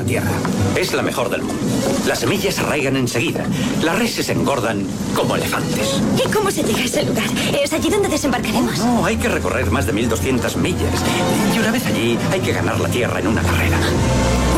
tierra. Es la mejor del mundo. Las semillas arraigan enseguida. Las reses engordan como elefantes. ¿Y cómo se llega a ese lugar? ¿Es allí donde desembarcaremos? No, hay que recorrer más de 1200 millas. Y una vez allí, hay que ganar la tierra en una carrera.